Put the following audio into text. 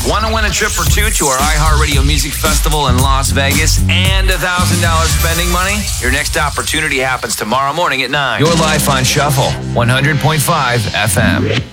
Want to win a trip for two to our iHeartRadio Music Festival in Las Vegas and $1,000 spending money? Your next opportunity happens tomorrow morning at 9. Your life on Shuffle, 100.5 FM.